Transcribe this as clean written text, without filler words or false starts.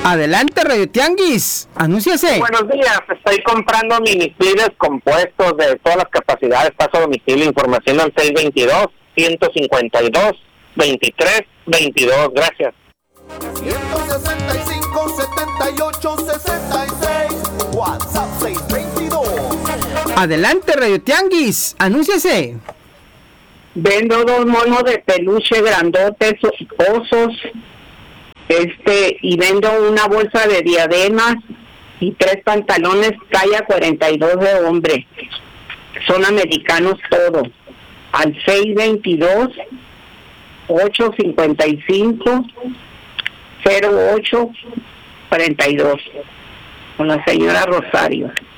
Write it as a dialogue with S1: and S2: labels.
S1: Adelante, Radio Tianguis, anúnciase.
S2: Buenos días, estoy comprando minifiles compuestos de todas las capacidades, paso a domicilio, información al 622-152-2322, gracias.
S3: 165-78-66, WhatsApp 622.
S1: Adelante, Radio Tianguis, anúnciase.
S4: Vendo 2 monos de peluche grandotes, osos, y vendo una bolsa de diademas y 3 pantalones talla 42 de hombre. Son americanos todos. Al 622-855-0842. Con la señora Rosario.